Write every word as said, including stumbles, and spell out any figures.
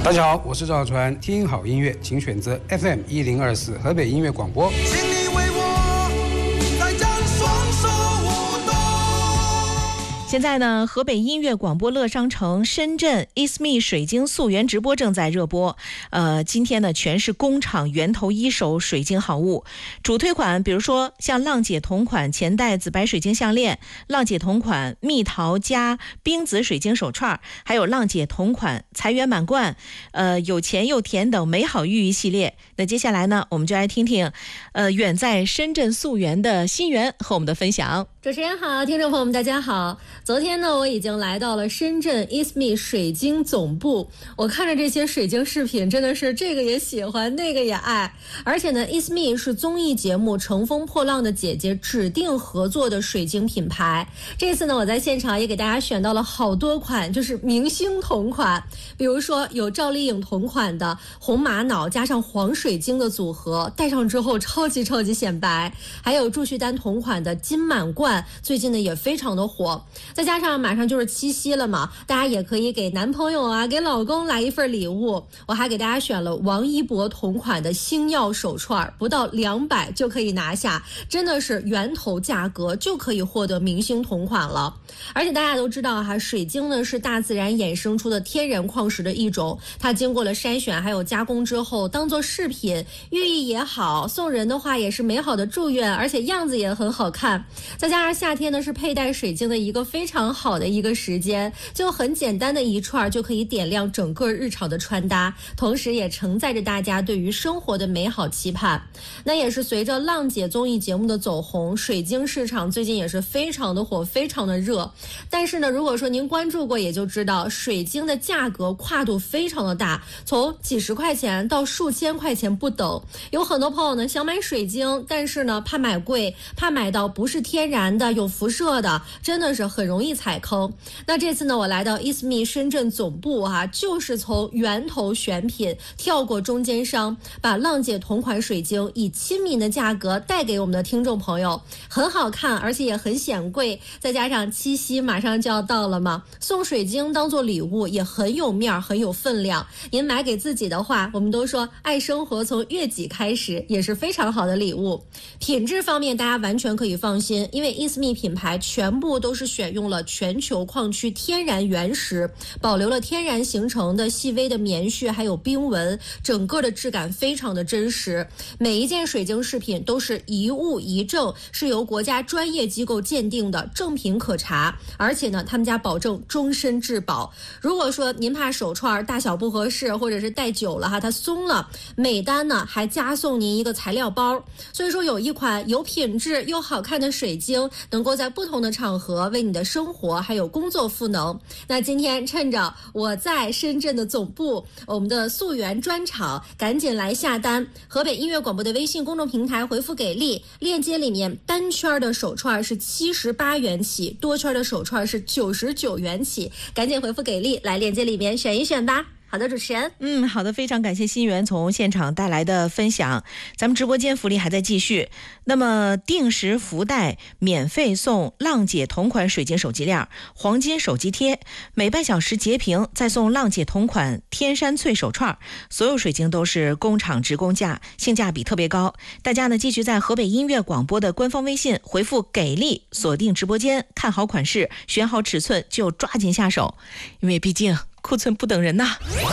大家好，我是赵传，听好音乐，请选择 F M 一零二四河北音乐广播。 请你为我再将双手舞动。 现在呢，河北音乐广播乐商城深圳 It's Me 水晶溯源直播正在热播。呃，今天呢，全是工厂源头一手水晶好物，主推款，比如说像浪姐同款钱袋子白水晶项链，浪姐同款蜜桃加冰紫水晶手串，还有浪姐同款财源满贯，呃，有钱又甜等美好寓意系列。那接下来呢，我们就来听听，呃，远在深圳溯源的新源和我们的分享。 主持人好，听众朋友们大家好。昨天呢，我已经来到了深圳 It's Me 水晶总部。我看着这些水晶饰品，真的是这个也喜欢，那个也爱。而且呢 ，It's Me 是综艺节目《乘风破浪的姐姐》指定合作的水晶品牌。这次呢，我在现场也给大家选到了好多款，就是明星同款。比如说有赵丽颖同款的红玛瑙加上黄水晶的组合，戴上之后超级超级显白。还有祝绪丹同款的金满贯，最近呢也非常的火。再加上马上就是七夕了嘛，大家也可以给男朋友啊，给老公来一份礼物。我还给大家选了王一博同款的星耀手串，不到两百就可以拿下，真的是源头价格就可以获得明星同款了。而且大家都知道哈，水晶呢是大自然衍生出的天然矿石的一种，它经过了筛选还有加工之后，当做饰品，寓意也好，送人的话也是美好的祝愿，而且样子也很好看。再加上夏天呢是佩戴水晶的一个非常好的一个时间，就很简单的一串就可以点亮整个日常的穿搭，同时也承载着大家对于生活的美好期盼。那也是随着浪姐综艺节目的走红，水晶市场最近也是非常的火，非常的热。但是呢，如果说您关注过也就知道，水晶的价格跨度非常的大，从几十块钱到数千块钱不等。有很多朋友呢想买水晶，但是呢怕买贵，怕买到不是天然的有辐射的，真的是很容易踩坑。那这次呢，我来到 It's Me 深圳总部哈、啊，就是从源头选品跳过中间商，把浪姐同款水晶以亲民的价格带给我们的听众朋友，很好看，而且也很显贵。再加上七夕马上就要到了嘛，送水晶当做礼物也很有面，很有分量。您买给自己的话，我们都说爱生活从悦己开始，也是非常好的礼物。品质方面大家完全可以放心，因为 It's Me 品牌全部都是选用了全球矿区天然原石，保留了天然形成的细微的棉絮还有冰纹，整个的质感非常的真实。每一件水晶饰品都是一物一证，是由国家专业机构鉴定的，正品可查。而且呢，他们家保证终身质保。如果说您怕手串大小不合适，或者是戴久了哈它松了，每单呢还加送您一个材料包。所以说有一款有品质又好看的水晶，能够在不同的场合为你的生活还有工作赋能。那今天趁着我在深圳的总部，我们的溯源专场，赶紧来下单。河北音乐广播的微信公众平台回复给力，链接里面单圈的手串是七十八元起，多圈的手串是九十九元起，赶紧回复给力，来链接里面选一选吧。好的，主持人。 嗯，好的，非常感谢新源从现场带来的分享。咱们直播间福利还在继续。那么定时福袋免费送浪姐同款水晶手机链、黄金手机贴，每半小时截屏再送浪姐同款天山翠手串。所有水晶都是工厂直供价，性价比特别高。大家呢继续在河北音乐广播的官方微信回复给力，锁定直播间，看好款式，选好尺寸就抓紧下手，因为毕竟库存不等人呐。